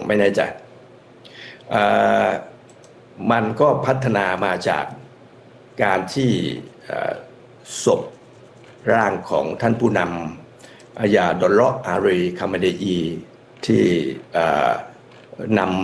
ไม่แน่ใจมันก็พัฒนามาจากการที่ศพร่างของท่านผู้นำอาญาดอลเลาะอารีคาเมเดอีที่นำ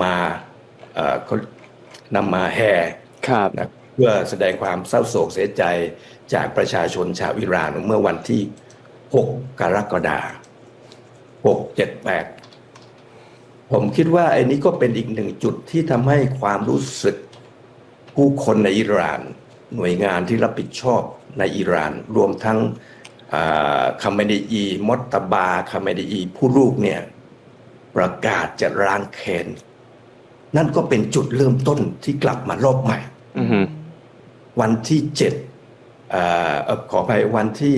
มาแห่นะเพื่อแสดงความเศร้าโศกเสียใจจากประชาชนชาวอิหร่านเมื่อวันที่6 กรกฎาคม 6-7-8ผมคิดว่าไอ้นี้ก็เป็นอีกหนึ่งจุดที่ทำให้ความรู้สึกผู้คนในอิหร่านหน่วยงานที่รับผิดชอบในอิหร่านรวมทั้งคาเมเดอีมอตตาบาคาเมเดอีผู้ลูกเนี่ยประกาศจะล้างแค้นนั่นก็เป็นจุดเริ่มต้นที่กลับมารอบใหม่วันที่7ขออภัยวันที่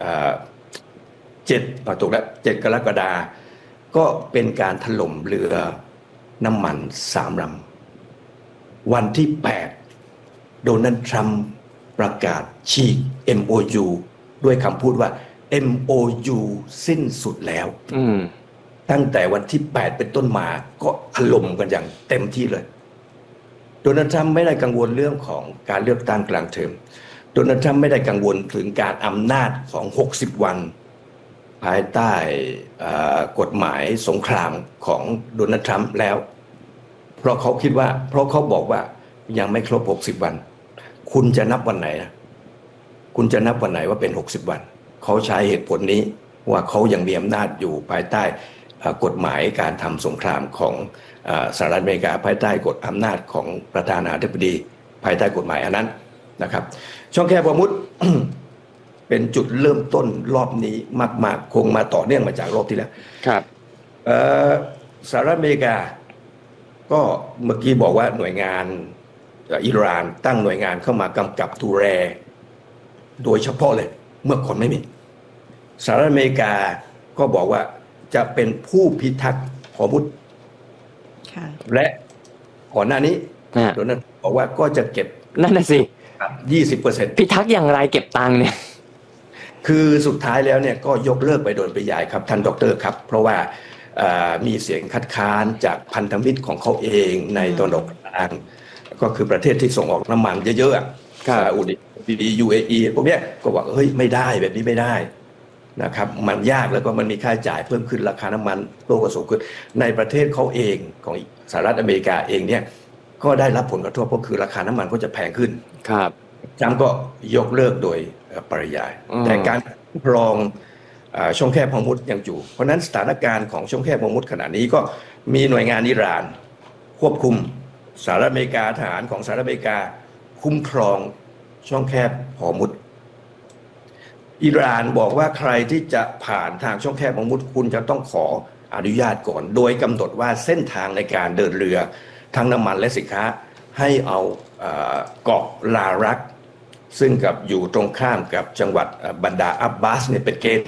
7ถูกแล้ว7 กรกฎาคมก็เป็นการถล่มเรือน้ำมัน3 ลำวันที่8โดนัลด์ทรัมป์ประกาศฉีก MOU ด้วยคำพูดว่า MOU สิ้นสุดแล้วตั้งแต่วันที่8เป็นต้นมาก็ถล่มกันอย่างเต็มที่เลยโดนัลด์ทรัมป์ไม่ได้กังวลเรื่องของการเลือกตั้งกลางเทอมโดนัลด์ทรัมป์ไม่ได้กังวลถึงการอำนาจของ60 วันภายใต้กฎหมายสงครามของโดนัลด์ทรัมป์แล้วเพราะเขาบอกว่ายังไม่ครบ60 วันคุณจะนับวันไหนนะคุณจะนับวันไหนว่าเป็น60 วันเขาใช้เหตุผลนี้ว่าเขายังมีอำนาจอยู่ภายใต้กฎหมายการทำสงครามของสหรัฐอเมริกาภายใต้กฎอำนาจของประธานาธิบดีภายใต้กฎหมายอันนั้นนะครับช่องแคบฮอร์มุซ เป็นจุดเริ่มต้นรอบนี้มากๆคงมาต่อเนื่องมาจากรอบที่แล้วครับสหรัฐอเมริกาก็เมื่อกี้บอกว่าหน่วยงานอิหร่านตั้งหน่วยงานเข้ามากำกับดูแลโดยเฉพาะเลยเมื่อคนไม่มีสหรัฐอเมริกาก็บอกว่าจะเป็นผู้พิทักษ์ฮอร์มุซและก่อนหน้านี้โดนัลด์บอกว่าก็จะเก็บนั่นน่ะสิ 20% พิทักษ์อย่างไรเก็บตังค์เนี่ยคือสุดท้ายแล้วเนี่ยก็ยกเลิกไปโดยปริยายครับท่านดร.ครับเพราะว่ามีเสียงคัดค้านจากพันธมิตรของเขาเองในตะวันออกกลางก็คือประเทศที่ส่งออกน้ำมันเยอะๆซาอุดิอาระเบีย UAE พวกนี้ก็บอกเฮ้ยไม่ได้แบบนี้ไม่ได้นะครับมันยากแล้วก็มันมีค่าใช้จ่ายเพิ่มขึ้นราคาน้ำมันโลกก็สูงขึ้นในประเทศเขาเองของสหรัฐอเมริกาเองเนี่ยก็ได้รับผลกระทบก็คือราคาน้ำมันก็จะแพงขึ้นครับทรัมป์ก็ยกเลิกโดยปริยายแต่การครองช่องแคบฮอร์มุซยังอยู่เพราะนั้นสถานการณ์ของช่องแคบฮอร์มุซขณะนี้ก็มีหน่วยงานอิหร่านควบคุมสหรัฐอเมริกาทหารของสหรัฐอเมริกาคุ้มครองช่องแคบฮอร์มุซอิหร่านบอกว่าใครที่จะผ่านทางช่องแคบฮอร์มุซคุณจะต้องขออนุญาตก่อนโดยกำหนดว่าเส้นทางในการเดินเรือทั้งน้ำมันและสินค้าให้เอาเกาะลารักซึ่งกับอยู่ตรงข้ามกับจังหวัดบันดาอับบาสเนี่ยเป็นเกณฑ์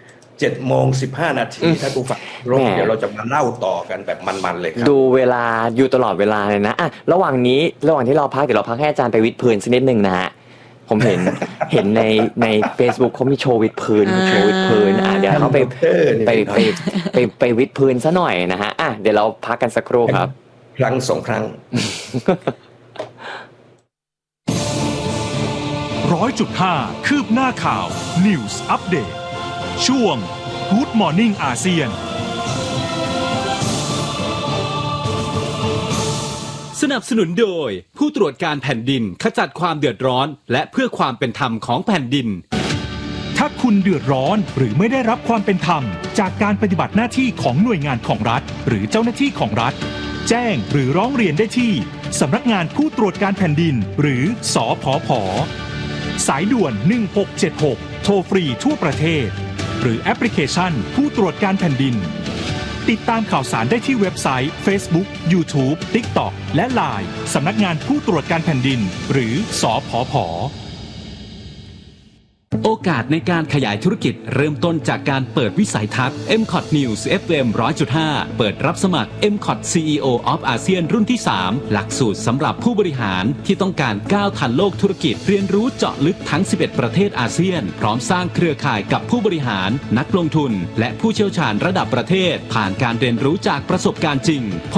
7:15 นาทีถ้าผู้ฟังรบเดี๋ยวเราจะมาเล่าต่อกันแบบมันๆเลยครับดูเวลาอยู่ตลอดเวลาเลยนะระหว่างที่เราพักเดี๋ยวเราพักให้อาจารย์ไปวิดพื้นสักนิดนึงนะฮะผมเห็นใน Facebook เขามีโชว์วิดพื้นเดี๋ยวเขาไปวิดพื้นซะหน่อยนะฮะเดี๋ยวเราพักกันสักครู่ครับครั้ง2 ครั้ง 100.5 คืบหน้าข่าว News Update ช่วง Good Morning อาเซียนสนับสนุนโดยผู้ตรวจการแผ่นดินขจัดความเดือดร้อนและเพื่อความเป็นธรรมของแผ่นดินถ้าคุณเดือดร้อนหรือไม่ได้รับความเป็นธรรมจากการปฏิบัติหน้าที่ของหน่วยงานของรัฐหรือเจ้าหน้าที่ของรัฐแจ้งหรือร้องเรียนได้ที่สำนักงานผู้ตรวจการแผ่นดินหรือสผผ.สายด่วน1676โทรฟรีทั่วประเทศหรือแอปพลิเคชันผู้ตรวจการแผ่นดินติดตามข่าวสารได้ที่เว็บไซต์ Facebook YouTube TikTok และ LINE สำนักงานผู้ตรวจการแผ่นดินหรือสผผ. โอกาสในการขยายธุรกิจเริ่มต้นจากการเปิดวิสัยทัศน์ MCOT News FM 100.5 เปิดรับสมัคร MCOT CEO of ASEAN รุ่นที่ 3 หลักสูตรสำหรับผู้บริหารที่ต้องการก้าวทันโลกธุรกิจเรียนรู้เจาะลึกทั้ง 11 ประเทศอาเซียนพร้อมสร้างเครือข่ายกับผู้บริหารนักลงทุนและผู้เชี่ยวชาญระดับประเทศผ่านการเรียนรู้จากประสบการณ์จริงพ